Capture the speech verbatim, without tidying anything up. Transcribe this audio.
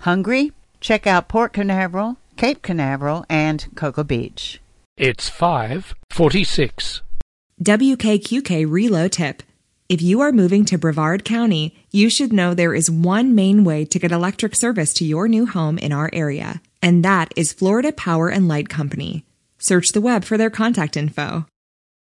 Hungry? Check out Port Canaveral, Cape Canaveral, and Cocoa Beach. It's five forty-six. W K Q K Reload Tip. If you are moving to Brevard County, you should know there is one main way to get electric service to your new home in our area, and that is Florida Power and Light Company. Search the web for their contact info.